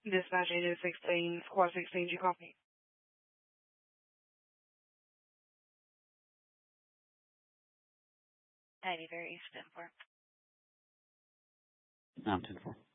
Dispatch agent 16, squad 16, you copy? Ivy Berry, 10-4. I'm 10-4.